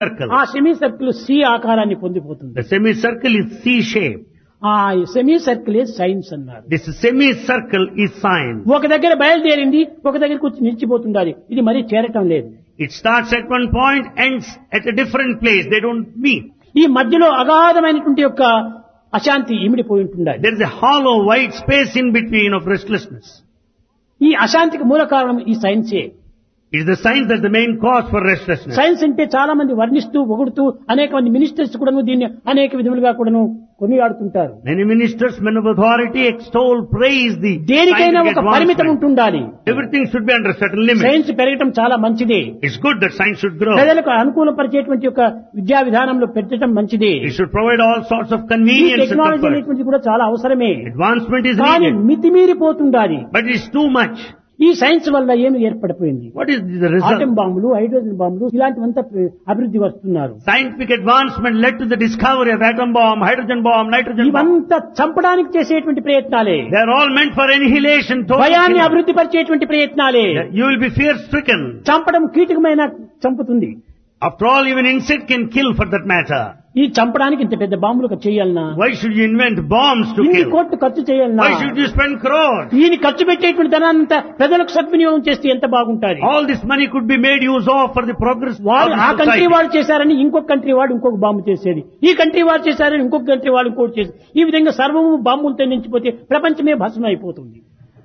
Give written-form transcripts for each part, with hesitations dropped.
circle. ఆ semi circle C ఆకారాన్ని పొందిపోతుంది. The semicircle is C-shape. ఆ సెమీ సర్కిల్ సైన్స్ అన్నారు. This semicircle is science. ఒక దగ్గర బయలుదేరింది, ఒక దగ్గరకు వచ్చి నిలిచిపోతుండాలి. ఇది మరీ చేరటం లేదు. It starts at one point, ends at a different place. They don't meet. ఈ మధ్యలో అగాధమైనటువంటి యొక్క అశాంతి ఇమిడిపోయి ఉంటుండాలి. There is a hollow, white space in between of restlessness. ఈ అశాంతికి మూల కారణం ఈ సైన్సే. It is the science that's the main cause for restlessness. Science అంటే చాలా మంది వర్ణిస్తూ పొగుడుతూ అనేక మంది మినిస్టర్స్ కూడాను దీన్ని అనేక విధములుగా కూడాను కొనియాడుతుంటారు. Many ministers, men of authority, extol, praise the దేనికైనా ఒక scientific పరిమితం advancement. ఉంటుండాలి. Everything should be under certain limits. Science పెరగటం చాలా మంచిదే. It's good that science should grow. ప్రజలకు అనుకూలపరిచేటువంటి ఒక విద్యా విధానంలో పెట్టడం మంచిదే. It should provide all sorts of ఈ convenience and టెక్నాలజీ comfort. అనేటువంటిది కూడా చాలా అవసరమే. Advancement is కానీ needed, మితిమీరిపోతుండాలి. but it's too much. ఈ సైన్స్ వల్ల ఏమి ఏర్పడిపోయింది? What is the atom result? బాంబులు, హైడ్రోజన్ బాంబులు ఇలాంటివంతా అభివృద్ధి వస్తున్నారు. Scientific advancement led to the discovery of atom bomb, hydrogen bomb, nitrogen bomb. ఇవంతా చంపడానికి చేసేటువంటి ప్రయత్నాలే. They are all meant for annihilation, total భయాన్ని killing. అభివృద్ధి పరిచేటువంటి ప్రయత్నాలే. You will be fear-stricken. చంపడం కీటకమైన చంపుతుంది. After all, even insect can kill for that matter. ఈ చంపడానికి ఇంత పెద్ద బాంబులు చేయాలన్నా, Why should you invent bombs to ఇన్ని kill? కోట్లు ఖర్చు చేయాలన్నా, Why should you spend crores? ఈయన ఖర్చు పెట్టేటువంటి ధనాన్నంతా ప్రజలకు సద్వినియోగం చేస్తే ఎంత బాగుంటుంది. All this money could be made use of for the progress of వాడు ఆ the కంట్రీ society. వాడు చేశారని ఇంకొక కంట్రీ వాడు ఇంకొక బాంబు చేసేది, ఈ కంట్రీ వాడు చేశారని ఇంకొక కంట్రీ వాడు ఇంకోటి చేసేది. ఈ విధంగా సర్వము బాంబులతో నించిపోతే ప్రపంచమే భస్మం అయిపోతుంది.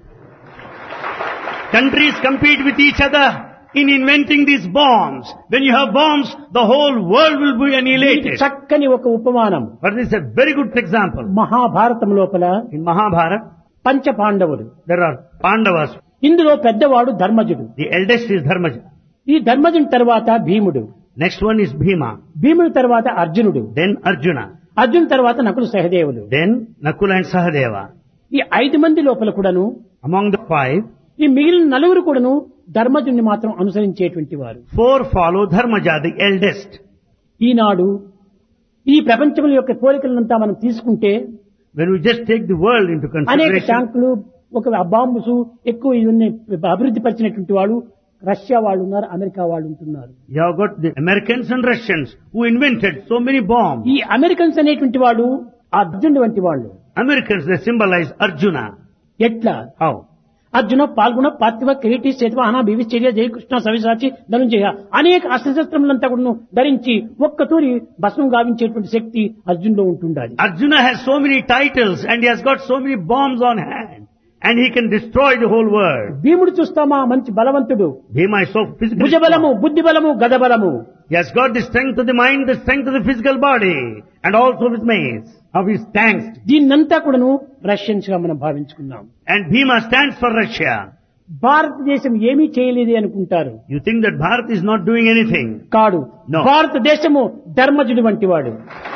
Countries compete with each other in inventing these bombs. When you have bombs, the whole world will be దీనికి annihilated. చక్కని ఒక ఉపమానం. But this is a very good example. Mahabharatam లోపల In Mahabharata, పంచ పాండవులు, there are Pandavas. ఇందులో పెద్దవాడు ధర్మజుడు. The eldest is Dharmaja. ఈ ధర్మజుని తర్వాత భీముడు, Next one is Bhima. భీముడి తర్వాత అర్జునుడు, Then Arjuna. అర్జున్ తర్వాత Nakula సహదేవులు. Then Nakula and Sahadeva. ఈ 5 మంది లోపల కూడాను Among the 5, ఈ మిగిలిన 4 కూడాను ధర్మజుని మాత్రం అనుసరించేటువంటి వారు. 4 follow Dharmaja, the eldest. ఈనాడు ఈ ప్రపంచం యొక్క పోలికలంతా మనం తీసుకుంటే When we just take the world into అనేక consideration, ట్యాంకులు, ఒక బాంబుసు ఎక్కువ ఇవన్నీ అభివృద్ధి పరిచినటువంటి వాడు రష్యా వాళ్ళు ఉన్నారు, అమెరికా వాళ్ళు ఉంటున్నారు. you have got the Americans and Russians who invented so many bombs. ఈ అమెరికన్స్ అనేటువంటి వాడు అర్జునుడు వంటి వాళ్ళు. Americans, they symbolize Arjuna. ఎట్లా? How? అర్జున, పాల్గొన, పార్థివ, కిరీటి, సేతువాహన, భీవిశ్చర్య, జయకృష్ణ, సవిసాచి, ధనుంజయ అనేక అస్త్రశస్త్రములంతా కూడా ధరించి ఒక్కతూరి భస్మం గావించేటువంటి శక్తి అర్జునులో ఉంటుండాలి. Arjuna has so many titles and he has got so many bombs on hand and he can destroy the whole world. భీముడు చూస్తామా మంచి బలవంతుడు, Bhima is so physically భుజబలము, strong. బుద్ధి బలము, గద బలము. He has got the strength of the mind, the strength of the physical body and also of his mace, of his tanks. దీన్నంతా కూడాను Russians గా మనం భావించుకున్నాం. And Bhima stands for Russia. భారతదేశం ఏమీ చేయలేదు అనుకుంటారు. You think that Bharat is not doing anything? కాడు. No. భారతదేశము ధర్మజుడు వంటి వాడు.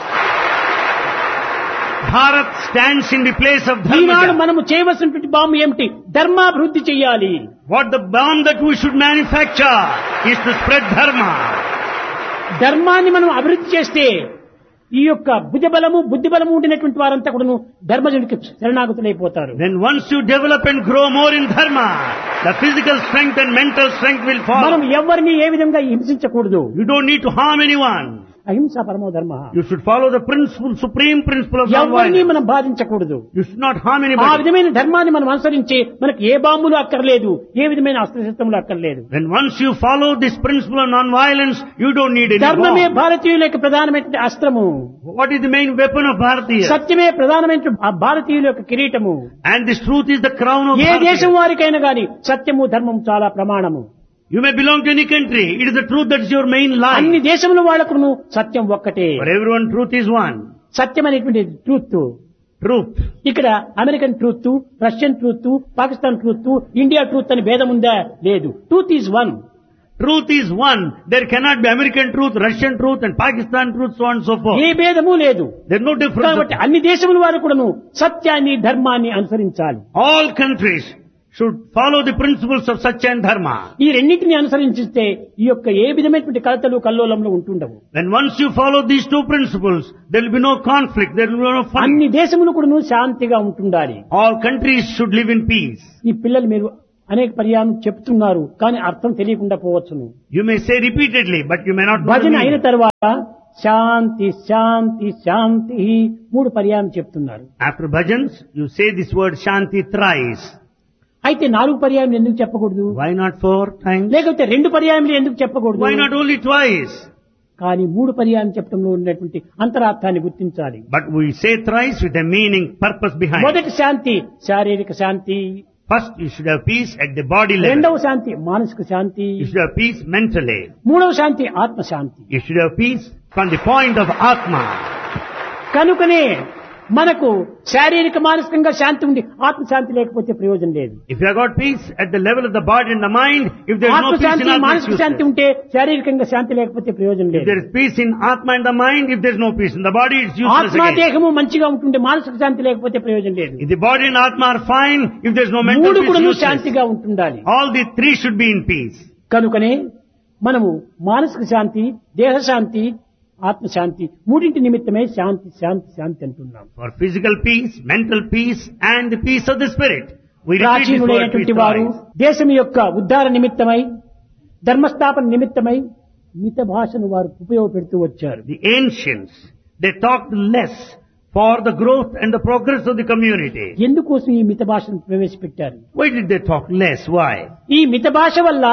Bharat stands in the place of Eenadu Dharmaja. మనము చేయవలసినటువంటి బాంబు ఏమిటి? ధర్మాభివృద్ధి చెయ్యాలి. What the bomb that we should manufacture is to spread dharma. ధర్మాన్ని మనం అభివృద్ధి చేస్తే ఈ యొక్క భుజబలము, బుద్ధి బలము ఉండినటువంటి వారంతా కూడాను ధర్మజుడికి శరణాగతులైపోతారు. Then once you develop and grow more in dharma, the physical strength and mental strength will మనం follow. ఎవరిని ఏ విధంగా హింసించకూడదు. You don't need to harm anyone. అహింస పరమో ధర్మ. You should follow the principle, supreme principle of ఎవరిని non-violence. మనం బాధించకూడదు. You should not harm ఆ anybody. విధమైన ధర్మాన్ని మనం అనుసరించి మనకు ఏ బాంబులు అక్కర్లేదు, ఏ విధమైన అస్త్రశస్త్రములు అక్కర్లేదు. Then once you follow this principle of non-violence, you don't need any ధర్మమే bomb. భారతీయుల యొక్క ప్రధానమైన అస్త్రము. What is the main weapon of Bharatiya? సత్యమే ప్రధానమైన భారతీయుల యొక్క కిరీటము. And this truth is the crown of ఏ దేశం Bharatiya. వారికైనా గాని సత్యము, ధర్మం చాలా ప్రమాణము. You may belong to any country. It is the truth that is your main అన్ని line. దేశముల వాళ్ళకును సత్యం ఒక్కటే. For everyone, truth is one. సత్యం అనేటువంటి ట్రూత్. Truth. ఇక్కడ American truth, Russian truth, Pakistan truth, India truth అని భేదం ఉందా? లేదు. Truth is one. Truth is one. There cannot be American truth, Russian truth and Pakistan truth, so on and so forth. ఏ భేదము లేదు. There is no difference. కాబట్టి అన్ని దేశముల వారు కూడాను సత్యాన్ని, ధర్మాన్ని అనుసరించాలి. All countries should follow the principles of Satya and Dharma. ఈ రెండింటిని అనుసరించితే ఈ యొక్క ఏ విధమైనటువంటి కలతలు కల్లోలంలో ఉంటుండవు. When once you follow these two principles, there will be no conflict, there will be no fight. అన్ని దేశములు కూడాను శాంతిగా ఉంటుండాలి. All countries should live in peace. ఈ పిల్లలు మీరు అనేక పర్యాయం చెప్తున్నారు కానీ అర్థం తెలియకుండా పోవచ్చును. You may say repeatedly, but you may not know the భజన అయిన meaning. తర్వాత శాంతి శాంతి శాంతి 3 పర్యాయం చెప్తున్నారు. After bhajans, you say this word Shanti thrice. అయితే 4 పర్యాయం ఎందుకు చెప్పకూడదు? Why not 4 times? లేకపోతే 2 పర్యాయములు ఎందుకు చెప్పకూడదు? Why not only twice? కానీ 3 పర్యాయం చెప్పడంలో ఉన్నటువంటి అంతరార్థాన్ని గుర్తించాలి. But we say thrice with a meaning, purpose behind. మొదటి శాంతి శారీరక శాంతి, First, you should have peace at the body level. రెండవ శాంతి మానసిక శాంతి, You should have peace mentally. మూడవ శాంతి ఆత్మ శాంతి. You should have peace from the point of Atma. కనుకనే మనకు శారీరక మానసికంగా శాంతి ఉండి ఆత్మ శాంతి లేకపోతే ప్రయోజనం లేదు. If you have got peace at the level of the body and the mind, if there is ఆత్మ no peace Shanti in Atma, it's మానసిక శాంతి useless. ఉంటే శారీరకంగా శాంతి లేకపోతే ప్రయోజనం If లేదు. there is peace in Atma and the mind, if there is no peace in the body, it's useless ఆత్మ again. దేహము మంచిగా ఉంటుంటే మానసిక శాంతి లేకపోతే ప్రయోజనం లేదు. If the body and Atma are fine, if there is no mental మూడు peace, కూడా it's useless. శాంతిగా ఉంటుండాలి. All the three should be in peace. కనుకనే మనము మానసిక శాంతి, దేహ శాంతి, ఆత్మ శాంతి మూడింటి నిమిత్తమే శాంతి శాంతి శాంతి అంటున్నాం. For physical peace, mental peace, and the peace of the spirit. We repeat this word ప్రాచీనులైనటువంటి వారు twice. దేశం యొక్క ఉద్ధార నిమిత్తమై ధర్మస్థాపన నిమిత్తమై మిత భాషను వారు ఉపయోగపెడుతూ వచ్చారు. The ancients, they talked less for the growth and the progress of the community. ఎందుకోసం ఈ మిత భాషను ప్రవేశపెట్టారు? Why did they talk less? Why? ఈ మిత భాష వల్ల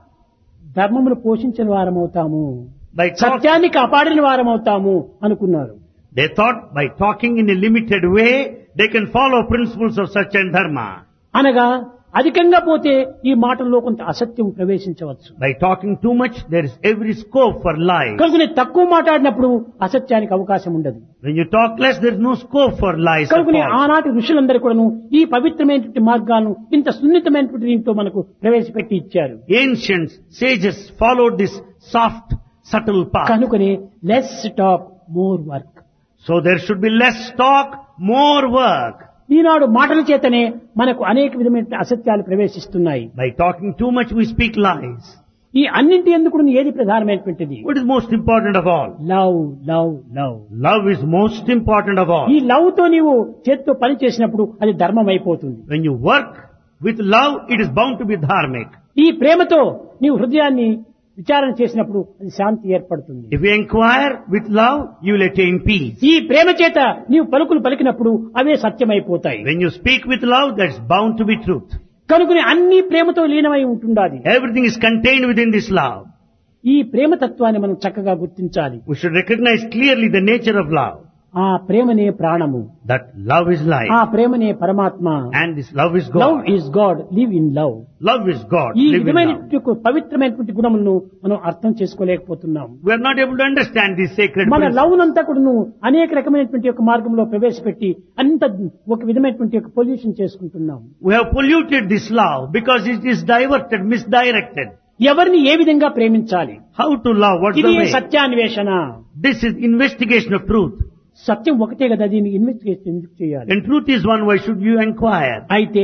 ధర్మమును పోషించిన వారమవుతాము, By సత్యాన్ని కాపాడిన వారమవుతాము అనుకున్నారు. They thought by talking in a limited way, they can follow principles of Satya and Dharma. అనగా అధికంగా పోతే ఈ మాటల్లో కొంత అసత్యం ప్రవేశించవచ్చు. By talking too much, there is every scope for lies. కనుకనే తక్కువ మాట్లాడినప్పుడు అసత్యానికి అవకాశం ఉండదు. When you talk less, there is no scope for lies. or కనుకనే false. ఆనాటి ఋషులందరూ కూడాను ఈ పవిత్రమైనటువంటి మార్గాలను ఇంత సున్నితమైనటువంటి దీంతో మనకు ప్రవేశపెట్టి ఇచ్చారు. Ancients, sages followed this soft, subtle path. కనుకనే less talk more work. So there should be less talk, more work. ఈనాడు మాటల చేతనే మనకు అనేక విధమైన అసత్యాలు ప్రవేశిస్తున్నాయి. By talking too much, we speak lies. ఈ అన్నింటి ఎందుకు ఏది ప్రధానమైనటువంటిది? What is most important of all? Love love love. Love is most important of all. ఈ లవ్ తో నీవు చేతితో పని చేసినప్పుడు అది ధర్మం అయిపోతుంది. When you work with love, it is bound to be dharmic. ఈ ప్రేమతో నీవు హృదయాన్ని విచారణ చేసినప్పుడు అది శాంతి ఏర్పడుతుంది. If you inquire with love, you will attain peace. ఈ ప్రేమ చేత నీవు పలుకులు పలికినప్పుడు అవే సత్యమైపోతాయి. When you speak with love, that's bound to be truth. కనుకని అన్ని ప్రేమతో లీనమై ఉంటుండాలి. Everything is contained within this love. ఈ ప్రేమ తత్వాన్ని మనం చక్కగా గుర్తించాలి. We should recognize clearly the nature of love. ఆ ప్రేమనే ప్రాణము, That love is life. ఆ ప్రేమనే పరమాత్మ. And this love is love God. Is God, live in love. Love is God. ఈ Live in విధమైన love. పవిత్రమైనటువంటి గుణములను మనం అర్థం చేసుకోలేకపోతున్నాం. We are not able to understand these sacred మన principles. లవ్ నంతా కూడా అనేక రకమైనటువంటి యొక్క మార్గంలో ప్రవేశపెట్టి అంత ఒక విధమైనటువంటి యొక్క పొల్యూషన్ చేసుకుంటున్నాం. We have polluted this love because it is diverted, misdirected. ఎవరిని ఏ విధంగా ప్రేమించాలి? How to love? What's ఇది the way? సత్యాన్వేషణ. This is investigation of truth. సత్యం ఒకటే కదా, దీన్ని ఇన్వెస్టిగేషన్ ఎందుకు చేయాలి? And truth is one, why should you inquire? అయితే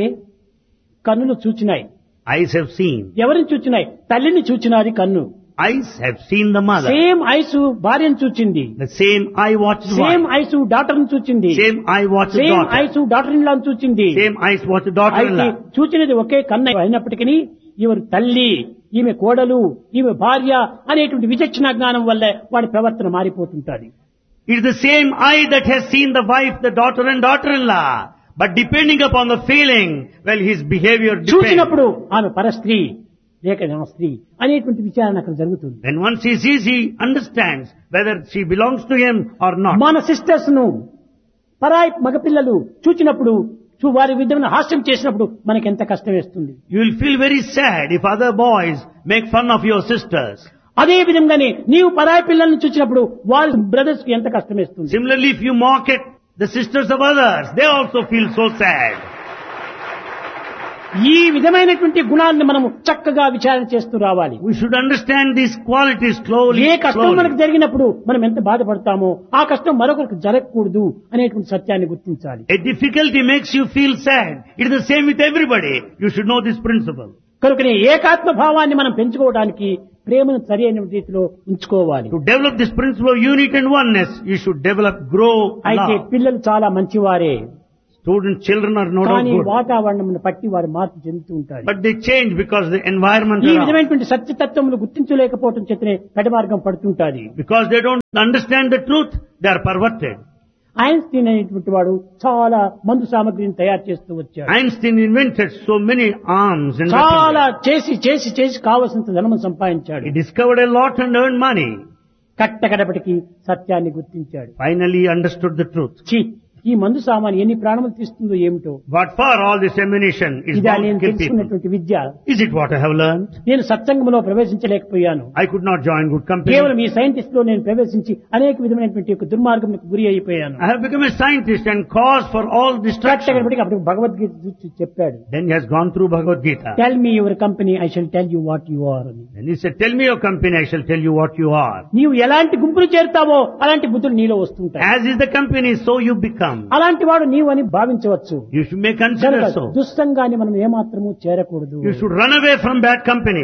కన్నులు చూచినాయి. Eyes have seen. ఎవరిని చూచినాయి? తల్లిని చూచినాది కన్ను. Eyes have seen the mother. Same ice భార్యను చూచింది. The same eye watches same wife. Ice daughter ను చూచింది. Same eye watches same daughter. Ice daughter in law చూచింది. Same eyes watches అయితే daughter-in-law. చూచినది ఒకే కన్ను అయినప్పటికీ ఇవరు తల్లి, ఈమె కోడలు, ఈమె భార్య అనేటువంటి విచక్షణ జ్ఞానం వల్ల వాడి ప్రవర్తన మారిపోతుంటాది. It is the same eye that has seen the wife, the daughter and daughter-in-law. But depending upon the feeling, well, his behavior depends. చూసినప్పుడు ఆమె పరస్త్రీ లేక నా స్త్రీ అనేటువంటి విచారణ అక్కడ జరుగుతుంది. When once he sees, he understands whether she belongs to him or not. మన సిస్టర్స్ ను పరాయి మగపిల్లలు చూచినప్పుడు వారి విధమైన హాస్యం చేసినప్పుడు మనకి ఎంత కష్టం వేస్తుంది. You will feel very sad if other boys make fun of your sisters. అదే విధంగానే నీవు పరాయి పిల్లలను చూసినప్పుడు వారి బ్రదర్స్ కి ఎంత కష్టం వేస్తుంది. Similarly, if you mock at the sisters of others, they also feel so sad. ఈ విధమైనటువంటి గుణాలను మనము చక్కగా విచారణ చేస్తూ రావాలి. We should understand these qualities slowly. ఏ కష్టం slowly. మనకు జరిగినప్పుడు మనం ఎంత బాధపడతామో ఆ కష్టం మరొకరికి జరగకూడదు అనేటువంటి సత్యాన్ని గుర్తించాలి. A difficulty makes you feel sad. It is the same with everybody. You should know this principle. కనుకనే ఏకాత్మ భావాన్ని మనం పెంచుకోవడానికి ప్రేమను సరైన రీతిలో ఉంచుకోవాలి. To develop this principle of unity and oneness, you should grow అయితే love. పిల్లలు చాలా మంచివారే. Student children are not all కానీ good. వాతావరణం పట్టి వారు మార్పు చెందుతూ ఉంటారు. But they change because the environment ఈ around. విధమైనటువంటి సత్యతత్వములు గుర్తించలేకపోవడం చేతనే పెడమార్గం పడుతుంటాది. Because they don't understand the truth, they are perverted. Einstein అనేటువంటి వాడు చాలా మందు సామగ్రిని తయారు చేస్తూ వచ్చాడు. Einstein invented so many arms and చాలా weapons. చేసి కావలసినంత ధనము సంపాదించాడు. He discovered a lot and earned money. కట్టకడపటికి సత్యాన్ని గుర్తించాడు. Finally he understood the truth. ఈ మందు సామాన్ ఎన్ని ప్రాణములు తీస్తుందో ఏమిటో. What for all this ammunition is ఇదా bound to నేను kill people? తెలుసుకున్నటువంటి విద్య. Is it what I have learned? నేను సత్సంగంలో ప్రవేశించలేకపోయాను. I could not join good company. కేవలం ఈ సైంటిస్ట్ లో నేను ప్రవేశించి అనేక విధమైనటువంటి యొక్క దుర్మార్గంకు గురి అయిపోయాను. I have become a scientist and cause for all destruction. కట్టకడపటికి అప్పుడు భగవద్గీత చూసి చెప్పాడు. Then he has gone through Bhagavad Gita. Tell me your company I shall tell you what you are అని. Then he said, tell me your company, I shall tell you what you are. నీవు ఎలాంటి గుంపులు చేరుతావో అలాంటి బుద్ధులు నీలో వస్తుంటాయి. As is the company, so you become. అలాంటి వాడు నీవు అని భావించవచ్చు. You should may consider so. దుస్సంగాన్ని మనం ఏమాత్రము చేరకూడదు. You should run away from bad company.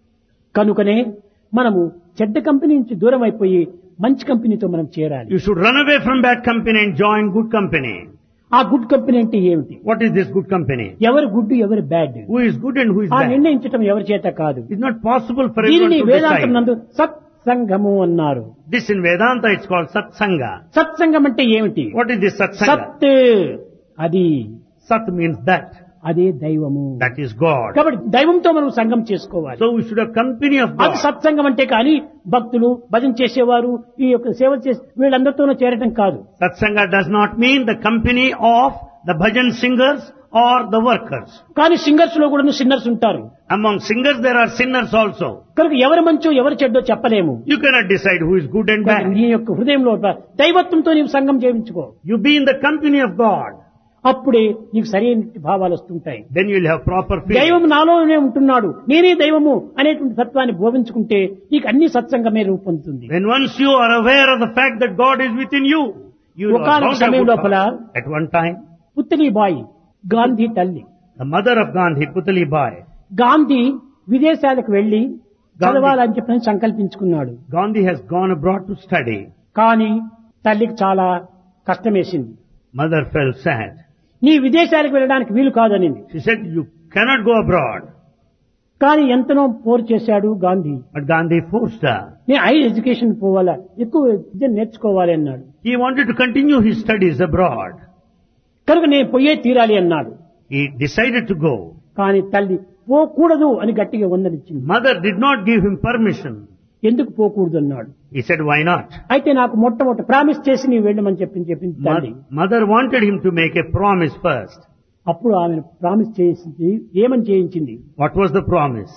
కనుకనే మనము చెడ్డ కంపెనీ నుంచి దూరం అయిపోయి మంచి కంపెనీతో మనం చేరాలి. You should run away from bad company and join good company. ఆ గుడ్ కంపెనీ అంటే ఏమిటి? What is this good company? ఎవరు గుడ్ ఎవరు bad Who is good and who is ఆ bad? నిర్ణయించడం ఎవరి చేత కాదు. It's not possible for everyone దీనిని to వేదాంతం decide. నందు సత్సంగము అన్నారు. This in Vedanta it's called Satsanga. సత్సంగం అంటే ఏమిటి? What is this Satsanga? సత్ అది, Sat means that. అదే దైవము. That is God. కాబట్టి దైవంతో మనం సంగం చేసుకోవాలి. So we should have company of అది God. సత్సంగం అంటే కానీ భక్తులు భజన చేసేవారు ఈ యొక్క సేవ చేసే వీళ్ళందరితోనూ చేరటం కాదు. Satsanga does not mean the company of the bhajan singers or the workers. కానీ సింగర్స్ లో కూడా సిన్నర్స్ ఉంటారు. Among singers there are sinners also. కనుక ఎవరు మంచో ఎవరు చెడ్డో చెప్పలేము. You cannot decide who is good and bad. నీ యొక్క హృదయంలో దైవత్వంతో నీవు సంగం చేయించుకో. You be in the company of God. అప్పుడే నీకు సరైన భావాలు వస్తుంటాయి. Then you will have proper feeling. దైవం నాలోనే ఉంటున్నాడు, నేనే దైవము అనేటువంటి తత్వాన్ని బోధించుకుంటే నీకు అన్ని సత్సంగమే రూపొందుతుంది. When once you are aware of the fact that God is within you, you are ఒకానొక bound to have సమయం good లోపల thoughts. At one time, పుత్లిబాయి Gandhi తల్లి the mother of Gandhi, Putali Bai, Gandhi విదేశాలకు వెళ్లి చదవాలని చెప్పి సంకల్పించుకున్నాడు. Gandhi has gone abroad to study. కానీ తల్లికి చాలా కష్టం వేసింది. Mother felt sad. నీ విదేశాలకు వెళ్ళడానికి వీలు కాదనింది. She said, you cannot go abroad. కానీ ఎంతనో పోరు చేశాడు Gandhi. But Gandhi forced her. నేను హైయర్ ఎడ్యుకేషన్ పోవాలా, ఎక్కువ విద్య నేర్చుకోవాలి అన్నాడు. He wanted to continue his studies abroad. కనుక నేను పోయే తీరాలి అన్నాడు. He decided to go. కానీ తల్లి పోకూడదు అని గట్టిగా వందనిచ్చింది. Mother did not give him permission. ఎందుకు పోకూడదు అన్నాడు. He said, why not? అయితే నాకు మొట్టమొదటి ప్రామిస్ చేసి నీవు వెళ్ళమని చెప్పింది తల్లి. Mother wanted him to make a promise first. అప్పుడు ఆమె ప్రామిస్ చేసింది. ఏమని చేయించింది? What was the promise?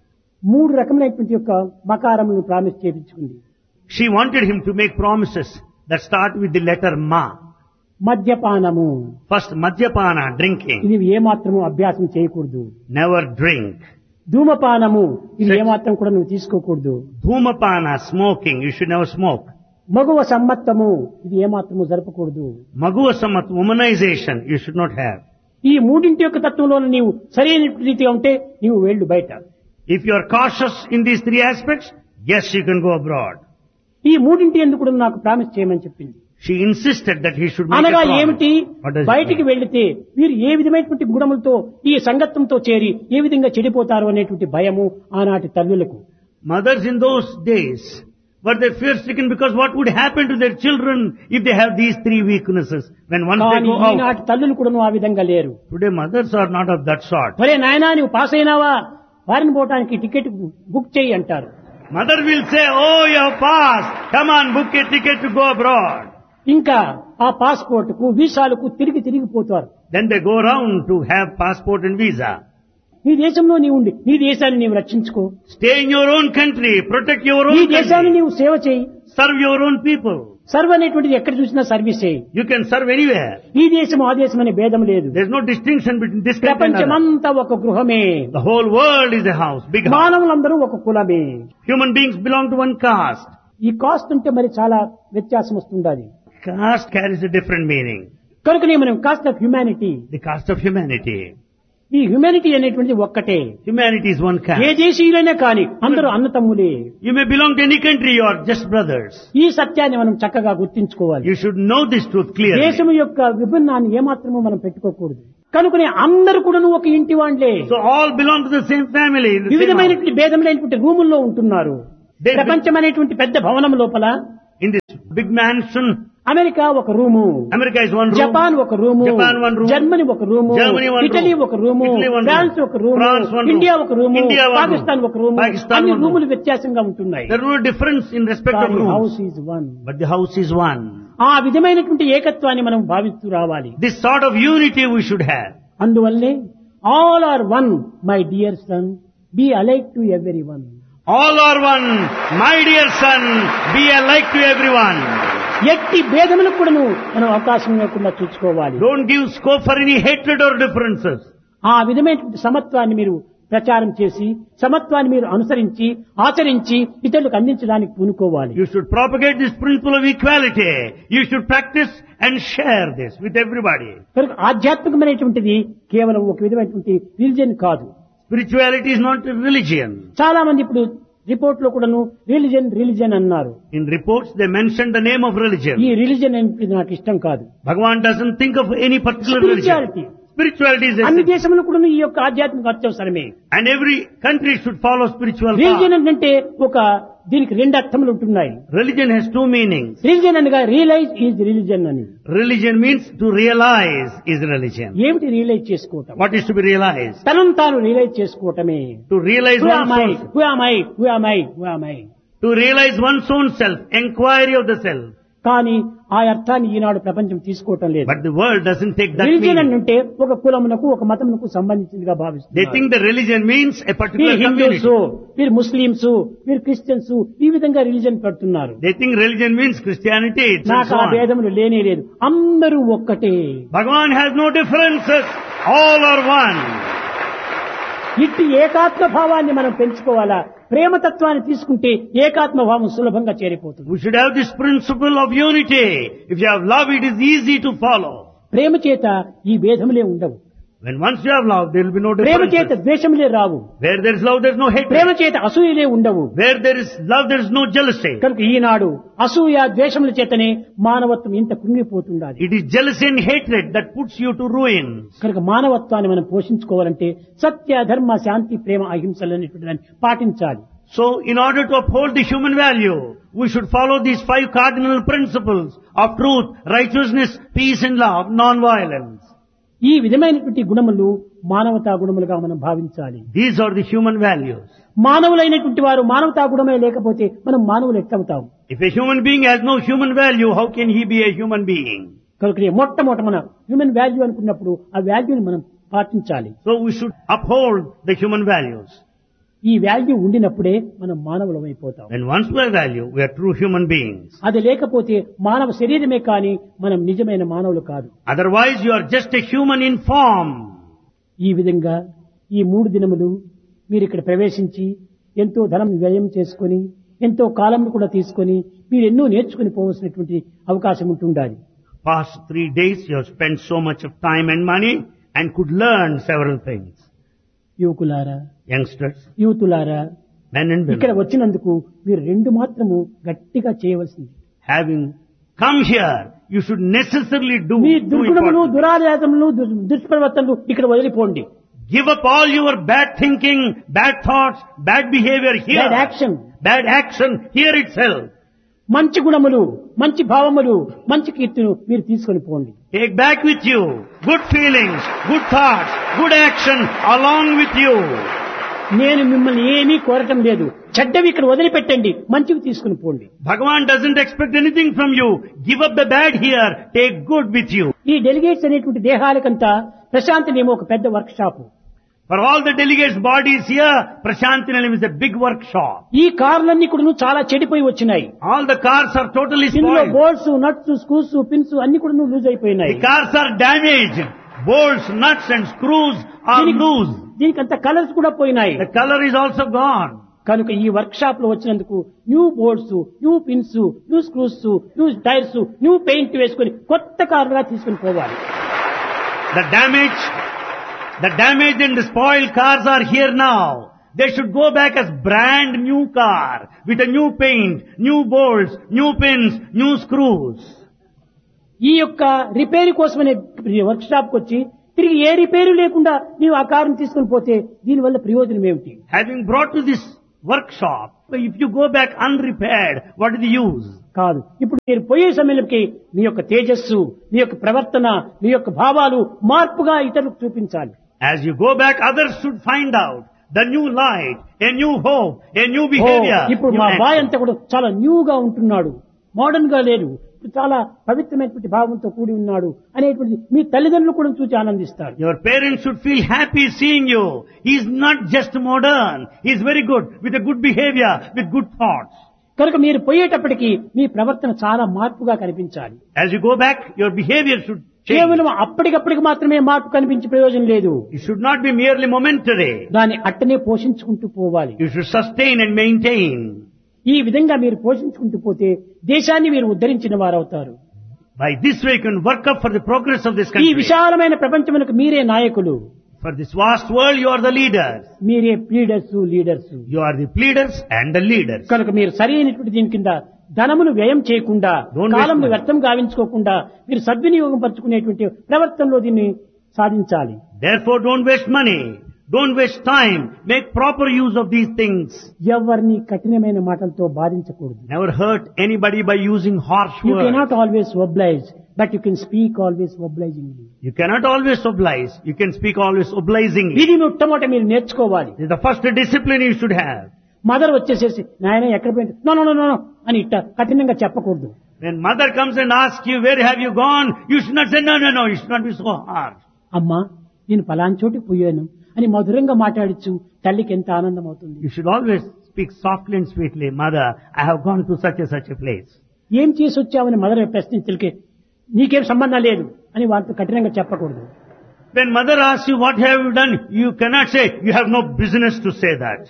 3 రకములైనటువంటి యొక్క మకారములను promise చేయించుకుంది. She wanted him to make promises that start with the letter Ma. మద్యపానము. First, Madhyapana, drinking. ఇది ఏమాత్రము అభ్యాసం చేయకూడదు. Never drink. ధూమపానము. ఇది ఏమాత్రం కూడా నువ్వు తీసుకోకూడదు. Dhumapana, smoking. You should never smoke. మగువ సమ్మత్తము. ఇది ఏమాత్రము జరపకూడదు. Maguvasamat, womanization. You should not have. ఈ మూడింటి యొక్క తత్వంలో నీవు సరైన రీతిగా ఉంటే నీవు వెళ్ళు బయట. If you are cautious in these 3 aspects, yes, you can go abroad. ఈ మూడింటి ఎందుకు కూడా నాకు ప్రామిస్ చేయమని చెప్పింది. She insisted that he should make a అనగా promise. ఏమిటి? What does it బయటికి mean? వెళ్లితే వీరు ఏ విధమైనటువంటి గుణములతో ఈ సంగత్వంతో చేరి ఏ విధంగా చెడిపోతారు అనేటువంటి భయము ఆనాటి తల్లులకు. Mothers in those days were they fear-stricken because what would happen to their children if they have these 3 weaknesses when once they కానీ go out. ఈనాటి తల్లులు కూడా ఆ విధంగా లేరు. Today mothers are not of that sort. ఒరే నాయనా నువ్వు పాస్ అయినావా, ఫారిన్ పోవటానికి టికెట్ బుక్ చేయి అంటారు. Mother will say, oh, you have passed. Come on, book a ticket to go abroad. ఇంకా ఆ పాస్పోర్ట్ కు వీసాలకు తిరిగిపోతారు. Then they go around to have passport and visa. నీ దేశంలో నీవు ఉండి నీ దేశాన్ని నీవు రక్షించుకో. Stay in your own country. Protect your నీ own దేశాన్ని country. నీవు సేవ చేయి. Serve your own people. Serve అనేటువంటిది ఎక్కడ చూసినా సర్వీసే. You can serve anywhere. ఈ దేశం ఆ దేశం అనే భేదం లేదు. There's no distinction between this country and another. ప్రపంచమంతా ఒక గృహమే. The whole world is a house, big house. మానవులందరూ ఒక కులమే. Human beings belong to one caste. ఈ కాస్ట్ అంటే మరి చాలా వ్యత్యాసం వస్తుండాలి. Caste carries a different meaning. కనుకనే మనం cost of humanity. The caste of humanity. ఈ హ్యుమానిటీ అనేటువంటిది ఒక్కటే. Humanity is one A kind. దేశీయులైనా కానీ అందరూ అన్నతమ్ములే. You may belong to any country, you are just brothers. ఈ సత్యాన్ని మనం చక్కగా గుర్తించుకోవాలి. You should know this truth clearly. దేశం యొక్క విభిన్నాన్ని ఏమాత్రమూ మనం పెట్టుకోకూడదు. కనుకనే అందరూ కూడా ఒక ఇంటి వాళ్ళే. So all belong to the same family. In the same house. వివిధమైనటువంటి భేదములైనటువంటి రూముల్లో ఉంటున్నారు. They- ప్రపంచం అనేటువంటి పెద్ద భవనం లోపల In this big mansion, America ఒక room, America is one room. Japan ఒక room, Japan one room. Germany ఒక room, Germany one room. Italy ఒక room, Italy one room. France ఒక room, France one room. India ఒక room, India one room. Pakistan ఒక room. Pakistan అన్ని one room. రూములు వ్యత్యాసంగా ఉంటున్నాయి. There is no difference in respect of rooms. House is one. But the house is one. ఆ విధమైనటువంటి ఏకత్వాన్ని మనం భావిస్తూ రావాలి. This sort of unity we should have. అందువల్లే all are one my dear son, be alike to every one. All are one. My dear son, be alike to everyone. ఎట్టి భేదములకు కూడాను మనం అవకాశం లేకుండా చూసుకోవాలి. Don't give scope for any hatred or differences. ఆ విధమైనటువంటి సమత్వాన్ని మీరు ప్రచారం చేసి, సమత్వాన్ని మీరు అనుసరించి ఆచరించి ఇతరులకు అందించడానికి పూనుకోవాలి. You should propagate this principle of equality. You should practice and share this with everybody. కనుక ఆధ్యాత్మికమైనటువంటిది కేవలం ఒక విధమైనటువంటి రిలిజన్ కాదు. Spirituality is not a religion. చాలా మంది ఇప్పుడు రిపోర్ట్ లో కూడాను రిలిజన్ అన్నారు. In reports, they mentioned the name of religion. ఈ రిలిజన్ అనేది నాకు ఇష్టం కాదు. Bhagavan doesn't think of any particular religion. Spirituality. Spirituality is అన్ని essential. దేశంలో కూడా ఈ యొక్క ఆధ్యాత్మిక అత్యవసరమే. And every country should follow spiritual religion path. అంటే ఒక దీనికి రెండు అర్థములు ఉంటున్నాయి. Religion has two meanings. Religion అనగా రియలైజ్ ఈజ్ రిలిజన్ అని. Religion means to realize is religion. ఏమిటి రియలైజ్ చేసుకోవటం? What is to be realized? తనను తాను రియలైజ్ చేసుకోవటమే. To realize Who am I? one's self. Who am I? Who am I? Who am I? To realize one's own self. Inquiry of the self. కానీ ఆ అర్థాన్ని ఈనాడు ప్రపంచం తీసుకోవటం లేదు. But the world doesn't take that religion meaning. అంటే ఒక కులమునకు ఒక మతమునకు సంబంధించిందిగా They భావిస్తున్నారు. think the religion means a particular వీరు హిందూస్, community. వీరు ముస్లింస్, వీరు క్రిస్టియన్స్, ఈ విధంగా రిలిజన్ పెడుతున్నారు. They think religion means Christianity. And నాకు so ఆ on. భేదములు లేనే లేదు. అందరూ ఒక్కటే. Bhagavan has no differences. All are one. ఇట్టి ఏకాత్మ భావాన్ని మనం పెంచుకోవాలా. ప్రేమతత్వాన్ని తీసుకుంటే ఏకాత్మ భావం సులభంగా చేరిపోతుంది. We should have this principle of unity. If you have love, it is easy to follow. ప్రేమ చేత ఈ భేదములే ఉండవు. When once you have love, there will be no ప్రేమ చేత differences. ద్వేషములే Rao. Where there is love, there is no Prema hatred. చేత అసూయలే ఉండవు. Where there is love, there is no jealousy. కనుక ఈనాడు అసూయ ద్వేషముల చేతనే మానవత్వం ఇంత కుంగిపోతుండాలి. It is jealousy and hatred that puts you to ruin. కనుక మానవత్వాన్ని మనం పోషించుకోవాలంటే సత్య ధర్మ శాంతి ప్రేమ అహింసలు అనేటువంటి దాన్ని పాటించాలి. So, in order to uphold the human value, we should follow these 5 cardinal principles of truth, righteousness, peace and love, non-violence. ఈ విధమైనటువంటి గుణములు మానవతా గుణములుగా మనం భావించాలి. These are the human values. మానవులైనటువంటి వారు మానవతా గుణమే లేకపోతే మనం మానవులు ఎట్లవుతాం? If a human being has no human value, how can he be a human being? కనుక మొట్టమొదట మన హ్యూమన్ వాల్యూ అనుకున్నప్పుడు ఆ వాల్యూని మనం పాటించాలి. So we should uphold the human values. ఈ వాల్యూ ఉండినప్పుడే మనం మానవులం అయిపోతాం. When once we have value, we are true human beings. అది లేకపోతే మానవ శరీరమే కానీ మనం నిజమైన మానవులు కాదు. Otherwise, you are just a human in form. ఈ విధంగా ఈ 3 దినములు మీరు ఇక్కడ ప్రవేశించి ఎంతో ధనం వ్యయం చేసుకొని ఎంతో కాలం కూడా తీసుకొని మీరు ఎన్నో నేర్చుకుని పోవలసినటువంటి అవకాశం ఉంటుండాలి. Past 3 days, you have spent so much of time and money and could learn several things. యువకులారా, Youngsters, యూతులారా, men and ఇక్కడ women, వచ్చినందుకు మీరు 2 మాత్రము గట్టిగా చేయవలసింది. having come here, you should necessarily do me 2 దుర్గుణములు, important things. దురాచారములు, దుష్ప్రవర్తనలు ఇక్కడ వదిలిపోండి. Give up all your bad thinking, bad thoughts, bad behavior here. Bad action. Bad action here itself. మంచి గుణములు, మంచి భావములు, మంచి కీర్తిను మీరు తీసుకొని పోండి. Take back with you good feelings, good thoughts, good action along with you. నేను మిమ్మల్ని ఏమీ కోరటం లేదు. చెడ్డవి ఇక్కడ వదిలిపెట్టండి, మంచివి తీసుకుని పోండి. Bhagavan doesn't expect anything from you. Give up the bad here, take good with you. ఈ డెలిగేట్స్ అనేటువంటి దేహాలకంతా ప్రశాంతినేమో ఒక పెద్ద work shop. For all the delegates' bodies here, Prashantinayam is a big workshop. ఈ కార్లన్నీ కూడా చాలా చెడిపోయి వచ్చినాయి. All the cars are totally ఇందులో spoiled. Bolts, nuts, screws, pins అన్ని కూడా లూజ్ అయిపోయినాయి. The cars are damaged. Bolts, nuts and screws are loose. దీనికి అంత కలర్స్ కూడా పోయినాయి. The color is also gone. కనుక ఈ వర్క్ షాప్ లో వచ్చినందుకు new bolts, new pins, new screws, new tyres, new paint వేసుకుని కొత్త కారుగా తీసుకుని పోవాలి. The damage, The damaged and spoiled cars are here now. They should go back as brand new car with a new paint, new bolts, new pins, new screws. ఈ యొక్క repair కోసమనే work shop కు వచ్చి తిరిగి ఏ repair లేకుండా నీవు ఆ కారుని తీసుకుని పోతే దీనివల్ల ప్రయోజనం ఏమిటి? Having brought to this workshop, if you go back unrepaired, what is the use? కాదు. ఇప్పుడు మీరు పోయే సమయంలోకి మీ యొక్క తేజస్సు, మీ యొక్క ప్రవర్తన, మీ యొక్క భావాలు మార్పుగా ఇతరులకు చూపించాలి. As you go back, others should find out the new light, a new hope, a new behavior. ఇప్పుడు new మా బాయ్ action. అంతా కూడా చాలా న్యూగా ఉంటున్నాడు, మోడర్న్ గా లేడు, చాలా పవిత్రమైనటువంటి భావంతో కూడి ఉన్నాడు అనేటువంటి మీ తల్లిదండ్రులు కూడా చూసి ఆనందిస్తారు. Your parents should feel happy seeing you. He is not just modern. He is very good, with a good behavior, with good thoughts. కనుక మీరు పోయేటప్పటికి మీ ప్రవర్తన చాలా మార్పుగా కనిపించాలి. As you go back, your behavior should change. కేవలం అప్పటికప్పటికి మాత్రమే మార్పు కనిపించే ప్రయోజనం లేదు. It should not be merely momentary. దాన్ని అట్టనే పోషించుకుంటూ పోవాలి. You should sustain and maintain. ఈ విధంగా మీరు పోషించుకుంటూ పోతే దేశాన్ని మీరు ఉద్ధరించిన వారవుతారు. By this way you can work up for the progress of this ఈ country. విశాలమైన ప్రపంచమునకు మీరే నాయకులు. For this vast world you are the leaders. మీరే pleaders, leaders. You are the pleaders and the leaders. కనుక మీరు సరైనటువంటి దీని కింద ధనమును వ్యయం చేయకుండా, Don't waste కాలంను money. వ్యర్థం గావించుకోకుండా మీరు సద్వినియోగం పరుచుకునేటువంటి ప్రవర్తనలో దీన్ని సాధించాలి. Therefore don't waste money. Don't waste time. Make proper use of these things. ఎవరిని కఠినమైన మాటలతో బాధించకూడదు. Never hurt anybody by using harsh You words. cannot always oblige, but you can speak always obligingly. You cannot always oblige. You can speak always obligingly. ఇది మొట్టమొదట మీరు నేర్చుకోవాలి. This is the first discipline you should have. Mother వచ్చేసేసి నాయన ఎక్కడ పోయింది, no no no అని ఇట్ట కఠినంగా చెప్పకూడదు. When mother comes and asks you, where have you gone? You should not say, no. You should not be so harsh. అమ్మా నేను పలానా చోటికి పోయాను అని మధురంగా మాట్లాడచ్చు, తల్లికి ఎంత ఆనందం అవుతుంది. You should always speak softly and sweetly. Mother, I have gone to such a place. ఏం చేసి వచ్చావని మదర్ ప్రశ్నించలికే నీకేం సంబంధం లేదు అని వారితో కఠినంగా చెప్పకూడదు. When mother asks you, what have you done? You cannot say, you have no business to say that.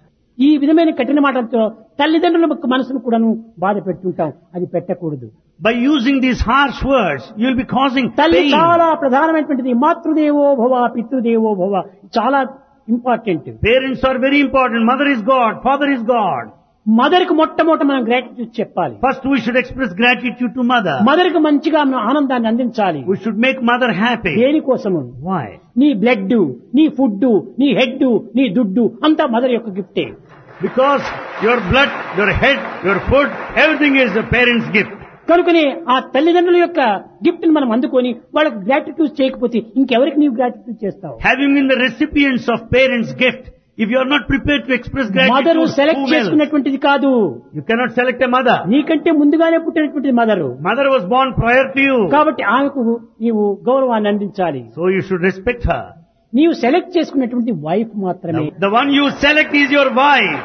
ఈ విధమైన కఠిన మాటలతో తల్లిదండ్రుల మనసును కూడాను బాధ పెడుతుంటాం, అది పెట్టకూడదు. By using these harsh words, you will be causing తల్లి pain. చాలా ప్రధానమైనటువంటిది. మాతృదేవో భవ, పితృదేవో భవ చాలా important. Parents are very important. Mother is God. Father is God. Mother కు మొట్టమొదట మనం గ్రాటిట్యూడ్ చెప్పాలి. First we should express gratitude to mother. Mother కు మంచిగా మనం ఆనందాన్ని అందించాలి. We should make mother happy. దేనికోసము? Why? నీ బ్లడ్, నీ ఫుడ్, నీ హెడ్, నీ దుడ్డు అంతా మదర్ యొక్క గిఫ్టే. Because your blood, your head, your food, everything is the parent's gift. కనుకనే ఆ తల్లిదండ్రుల యొక్క గిఫ్ట్ ని మనం అందుకొని వాళ్ళకి గ్రాటిట్యూడ్ చేయకపోతే ఇంకెవరికి నీవు గ్రాటిట్యూడ్ చేస్తావు? Having been the recipients of parents' gift, if you are not prepared to express mother gratitude, select whom else? చేసుకున్నటువంటిది కాదు. You cannot select a mother. నీకంటే ముందుగానే పుట్టినటువంటి mother. Mother was born prior to you. కాబట్టి ఆమెకు నీవు గౌరవాన్ని అందించాలి. So you should respect her. నీవు సెలెక్ట్ చేసుకున్నటువంటి వైఫ్ మాత్రమే. The one you select is your wife.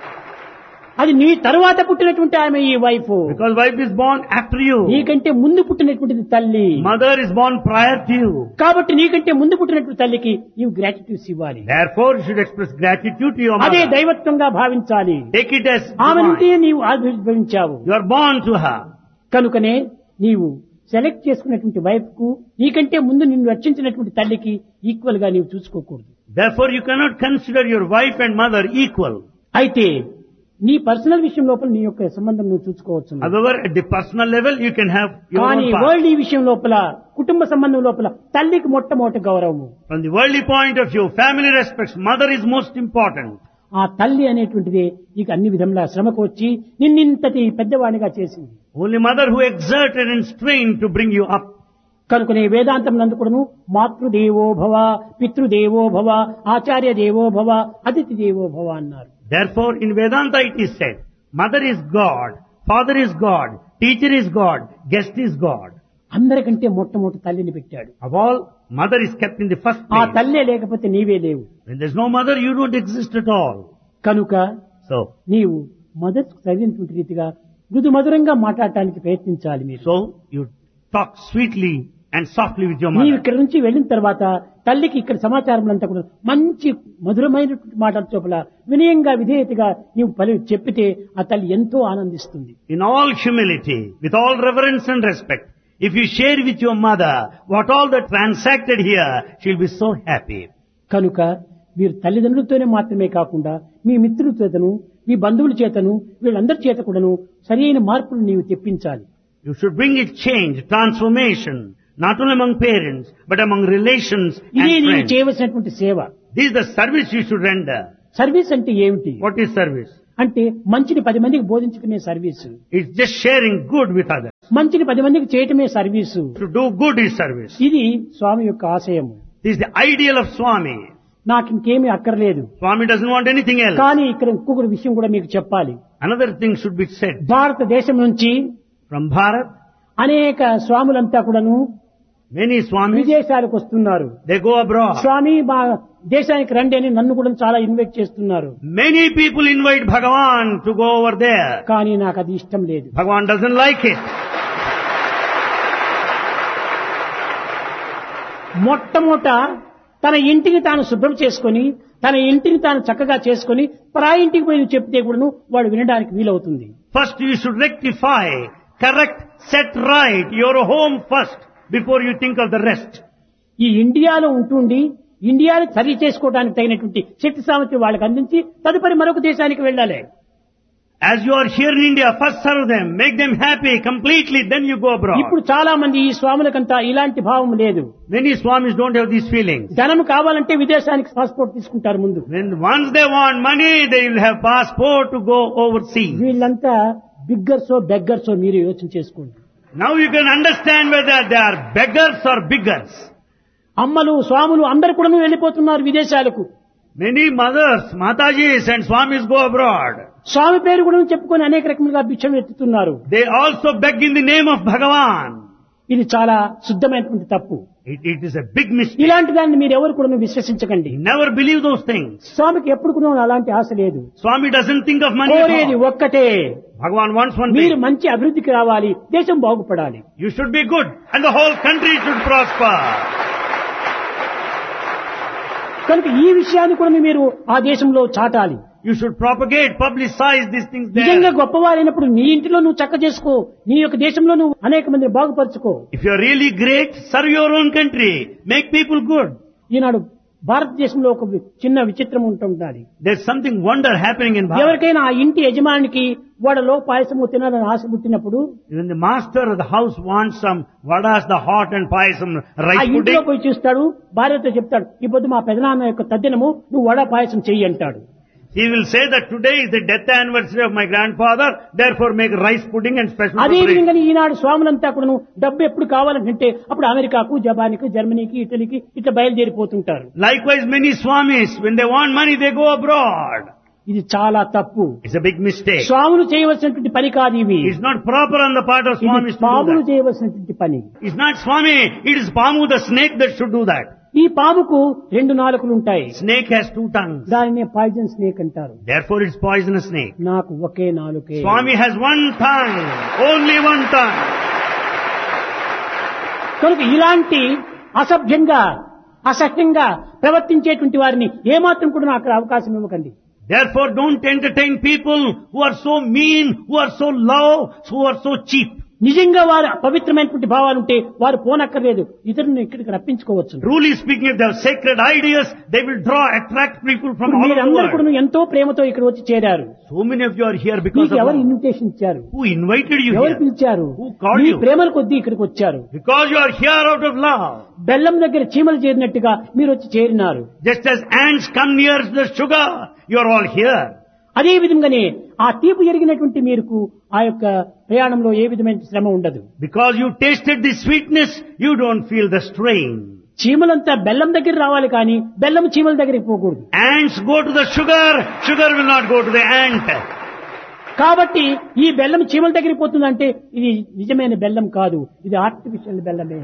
అది నీ తరువాత పుట్టినటువంటి ఆమె ఈ wife. Because wife is born after you. నీకంటే ముందు పుట్టినటువంటిది తల్లి. Mother is born prior to you. కాబట్టి నీకంటే ముందు పుట్టినటువంటి తల్లికి నీవు గ్రాటిట్యూడ్స్ ఇవ్వాలి. Therefore you should express gratitude to your అదే mother. దైవత్వంగా భావించాలి. Take it as ఆమె నుండి divine. నీవు ఆవిర్భవించావు. You are born to her. కనుకనే నీవు సెలెక్ట్ చేసుకున్నటువంటి వైఫ్ కు నీకంటే ముందు నిన్ను రక్షించినటువంటి తల్లికి ఈక్వల్ గా నీవు చూసుకోకూడదు. Therefore you cannot consider your wife and mother equal. అయితే నీ పర్సనల్ విషయం లోపల నీ యొక్క సంబంధం నువ్వు చూసుకోవచ్చు. However, at the personal level you can have your కానీ own path. వరల్డ్ ఈ విషయం లోపల కుటుంబ సంబంధం లోపల తల్లికి మొట్టమొదటి గౌరవము. From the worldly point of view, family respects, mother is most important. ఆ తల్లి అనేటువంటిది నీకు అన్ని విధంగా శ్రమకు వచ్చి నిన్నింతటి పెద్దవాడిగా చేసింది. Only mother who exerted and strained to bring you up. కనుకనే వేదాంతం నందుకుడును మాతృదేవో భవ, పితృదేవో భవ, ఆచార్య దేవో భవ, అతిథి దేవో భవ అన్నారు. Therefore, in Vedanta it is said, mother is God, father is God, teacher is God, guest is God. అందరికంటే మొట్టమొదటి తల్లిని పెట్టాడు. Of all, mother is kept in the first ఆ place. తల్లే లేకపోతే నీవే లేవు. When there's no mother, you don't exist at all. కనుక So, నీవు మదర్కు తగినటువంటి రీతిగా మృదు మధురంగా మాట్లాడటానికి ప్రయత్నించాలి. మీరు you talk sweetly and softly with your నీవు mother. ఇక్కడ నుంచి వెళ్ళిన తర్వాత తల్లికి ఇక్కడ సమాచారం అంతా కూడా మంచి మధురమైనటువంటి మాటల చోపల వినయంగా విధేయతగా నీవు చెప్పితే ఆ తల్లి ఎంతో ఆనందిస్తుంది. In all humility, with all reverence and respect, if you share with your mother what all that transacted here, she'll be so happy. కనుక మీరు తల్లిదండ్రులతోనే మాత్రమే కాకుండా మీ మిత్రుల చేతను మీ బంధువుల చేతను వీళ్ళందరి చేత కూడాను సరైన మార్పులు నీవు తెప్పించాలి. You should bring it change, transformation, not only among parents, but among relations ఇదే and నీవు friends. చేయవలసినటువంటి సేవ. This is the service you should render. Service అంటే ఏమిటి? What is service? అంటే మంచిని 10 మందికి బోధించడమే service. It's just sharing good with others. మంచిని 10 మందికి చేయటమే service. To do good is service. ఇది స్వామి యొక్క ఆశయము. This is the ideal of Swami. నాకు ఇంకేమీ అక్కర్లేదు. Swami doesn't want anything else. కానీ ఇక్కడ ఇంకొక విషయం కూడా మీకు చెప్పాలి. Another thing should be said. భారతదేశం నుంచి From Bharat, అనేక స్వాములంతా కూడాను many Swamis, విదేశాలకు వస్తున్నారు. they go abroad. స్వామి మా దేశానికి రండి అని నన్ను కూడా చాలా ఇన్వైట్ చేస్తున్నారు. Many people invite Bhagavan to go over there. కానీ నాకు అది ఇష్టం లేదు. Bhagavan doesn't like it. మొట్టమొదట తన ఇంటిని తాను శుభ్రం చేసుకొని తన ఇంటిని తాను చక్కగా చేసుకొని పరాయి ఇంటికి పోయి చెప్తే కూడాను వాడు వినడానికి వీలవుతుంది. First you should rectify, correct, set right your home first before you think of the rest. ఈ ఇండియాలో ఉంటుండి ఇండియాని సరి చేసుకోవడానికి తగినటువంటి శక్తి సామర్థ్యం వాళ్ళకి అందించి తదుపరి మరొక దేశానికి వెళ్ళాలి. As you are here in India, first serve them, make them happy completely, then you go abroad. ఇప్పుడు చాలా మంది ఈ స్వాములకంతా ఇలాంటి భావం లేదు. Many Swamis don't have these feelings. ధనం కావాలంటే విదేశానికి పాస్పోర్ట్ తీసుకుంటారు ముందు. When once they want money, they will have passport to go overseas. వీళ్ళంతా బిగ్గర్సో బెగ్గర్సో మీరు యోచన చేసుకోండి. Now you can understand whether they are beggars or biggers. అమ్మలు స్వాములు అందరు కూడా వెళ్ళిపోతున్నారు విదేశాలకు. Many mothers, Matajis and Swamis go abroad. స్వామి పేరు కూడా చెప్పుకొని అనేక రకములుగా భిక్షం ఎత్తుతున్నారు. They also beg in the name of Bhagavan. ఇది చాలా శుద్ధమైనటువంటి తప్పు. It is a big mistake. ఇలాంటి దాన్ని మీరు ఎవరు కూడా విశ్వసించకండి. Never believe those things. స్వామికి ఎప్పుడు కూడా అలాంటి ఆశ లేదు. Swami doesn't think of money at కోరేది all. ఒక్కటే, Bhagavan wants one మీరు thing. మంచి అభివృద్ధికి రావాలి, దేశం బాగుపడాలి. You should be good and the whole country should prosper. కనుక ఈ విషయాన్ని కూడా మీరు ఆ దేశంలో చాటాలి. You should propagate, publicize these things నిజంగా there. గొప్పవారైనప్పుడు నీ ఇంటిలో నువ్వు చక్క చేసుకో, నీ యొక్క దేశంలో నువ్వు అనేక మందిని బాగుపరచుకో. If you are really great, serve your own country. Make people good. ఈనాడు భారతదేశంలో ఒక చిన్న విచిత్రం ఉంటుండాలి. There's something wonder happening in Bharat. ఎవరికైనా ఆ ఇంటి యజమానికి వడలో పాయసము తినాలని ఆశ పుట్టినప్పుడు When the master of the house wants some vadas, the hot and payasam, ఆ rice ఇంటిలో pudding, పోయి చూస్తాడు, భార్యతో చెప్తాడు, ఈ పొద్దు మా పెదనాన్న యొక్క తద్దినము, నువ్వు వడ పాయసం చెయ్యి అంటాడు. he will say that today is the death anniversary of my grandfather, therefore make rice pudding and special అదే preparation. విధంగా ఈనాడు స్వాములంతా కూడా డబ్బు ఎప్పుడు కావాలంటే అప్పుడు అమెరికాకు, జపాన్కు, జర్మనీకి, ఇటలీకి ఇట్లా బయలుదేరిపోతుంటారు. Likewise, many Swamis, when they want money, they go abroad. ఇది చాలా తప్పు. It's a big mistake. స్వాములు చేయవలసినటువంటి పని కాదు ఇవి. It's not proper on the part of ఇది Swamis to do పాములు that. చేయవలసినటువంటి పని. It's not Swami, it is Pamu the snake that should do that. ఈ పాముకు 2 నాలుకలు ఉంటాయి. Snake has 2 tongues. దానినే పాయిజన్ స్నేక్ అంటారు. Therefore it's poisonous snake. నాకు ఒకే నాలుకే. Swami has 1 tongue. Only 1 tongue. కనుక ఇలాంటి అసభ్యంగా అసహ్యంగా ప్రవర్తించేటువంటి వారిని ఏమాత్రం కూడా నాకు అవకాశం ఇవ్వకండి. Therefore don't entertain people who are so mean, who are so low, who are so cheap. నిజంగా వారు పవిత్రమైనటువంటి భావాలుంటే వారు పోనక్కర్లేదు, ఇతరులను ఇక్కడికి రప్పించుకోవచ్చు. Truly speaking, if they have sacred ideas, they will attract people from all over the మీరందరూ world. కూడా ఎంతో ప్రేమతో ఇక్కడ వచ్చి చేరారు. So many of you are here because మీకు of ఎవరు love. ఇన్విటేషన్ ఇచ్చారు? Who invited you ఎవరు here? పిలిచారు? Who called me you? ప్రేమల కొద్దీ ఇక్కడికి వచ్చారు. Because you are here out of love. బెల్లం దగ్గర చీమలు చేరినట్టుగా మీరు వచ్చి చేరినారు. Just as ants come near the sugar, you are all here. అదే విధంగానే ఆ తీపి ఎరిగినటువంటి మీకు ఆ యొక్క ప్రయాణంలో ఏ విధమైన శ్రమ ఉండదు. Because you tasted the sweetness, you don't feel the strain. చీమలంతా బెల్లం దగ్గర రావాలి కానీ బెల్లం చీమల దగ్గరికి పోకూడదు. Ants go to the sugar, sugar will not go to the ant. కాబట్టి ఈ బెల్లం చీమల దగ్గరికి పోతుందంటే ఇది నిజమైన బెల్లం కాదు, ఇది ఆర్టిఫిషియల్ బెల్లమే.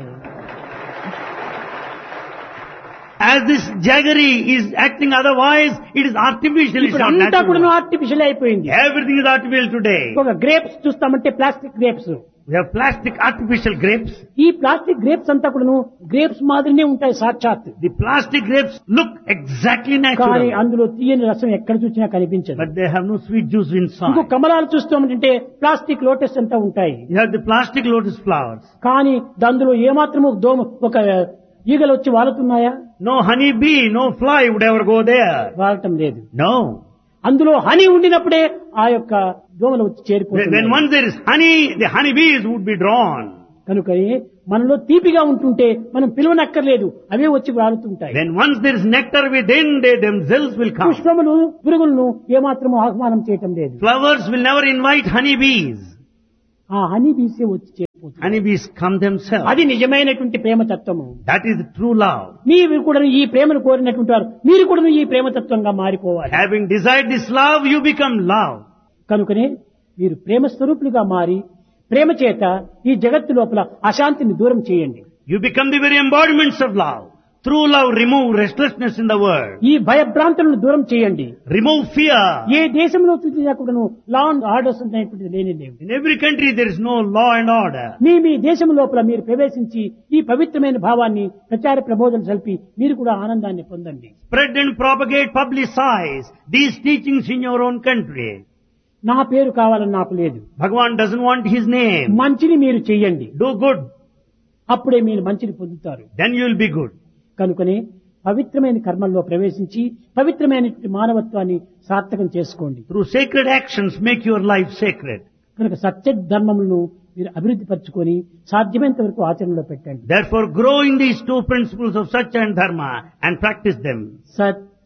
As this jaggery is acting otherwise, it is artificial, it's ఇప్పుడు not అంతా కూడా natural. ఆర్టిఫిషియల్ అయిపోయింది. Everything is artificial today. ఒక grapes చూస్తామంటే plastic grapes. We have plastic artificial grapes. ఈ ప్లాస్టిక్ గ్రేప్స్ అంతా కూడా గ్రేప్స్ మాదిరినే ఉంటాయి సాక్షాత్. The plastic grapes look exactly కానీ natural, అందులో తీయని రసం ఎక్కడ చూసినా కనిపించదు. but they have no sweet juice ఇంకో inside. కమలాలు చూస్తామంటే ప్లాస్టిక్ లోటస్ అంతా ఉంటాయి. You have the plastic lotus flowers. కానీ అందులో ఏమాత్రము ఒక ఈగలు వచ్చి వాలుతున్నాయా? No honey bee, no fly would ever go there. వాడటం లేదు. No. అందులో హనీ ఉండినప్పుడే ఆ యొక్క దోమలు వచ్చి When చేరిపోతాయి. once there is honey, the honey bees would be drawn. కనుక మనలో తీపిగా ఉంటుంటే మనం పిలవనక్కర్లేదు, అవే వచ్చి వాడుతుంటాయి. When once there is nectar within, they themselves will come. పుష్పములు పురుగులను ఏమాత్రము ఆహ్వానం చేయటం లేదు. Flowers will never invite honey bees. ఆ హనీ బీసే వచ్చి చేరిపోతుంది. Honey bees come themselves. అది నిజమైనటువంటి ప్రేమ తత్వము. That is true love. మీరు కూడా ఈ ప్రేమను కోరినటువంటి వారు మీరు కూడా ఈ ప్రేమతత్వంగా మారిపోవాలి. Having desired this love, you become love. కనుకనే మీరు ప్రేమ స్వరూపులుగా మారి ప్రేమ చేత ఈ జగత్తు లోపల అశాంతిని దూరం చేయండి. You become the very embodiments of love. Through love, remove restlessness in the world. ఈ భయభ్రాంతులను దూరం చేయండి. Remove fear. ఏ దేశంలో చూసినా కూడాను లా అండ్ ఆర్డర్స్ అనేటువంటిది లేని లేవు. In every country there is no law and order. మీ దేశం లోపల మీరు ప్రవేశించి ఈ పవిత్రమైన భావాన్ని ప్రచార ప్రబోధన సల్పి మీరు కూడా ఆనందాన్ని పొందండి. Spread and propagate, publicize these teachings in your own country. నా పేరు కావాలని నాకు లేదు. Bhagavan doesn't want his name. మంచిని మీరు చెయ్యండి. Do good. అప్పుడే మీరు మంచిని పొందుతారు. Then you will be good. కనుకనే పవిత్రమైన కర్మల్లో ప్రవేశించి పవిత్రమైన మానవత్వాన్ని సార్థకం చేసుకోండి. Through sacred actions, make your life sacred. కనుక సత్య ధర్మములను మీరు అభివృద్ధి పరచుకొని సాధ్యమైనంత వరకు ఆచరణలో పెట్టండి. Therefore, grow in these two principles of Satya and Dharma and practice them. సత్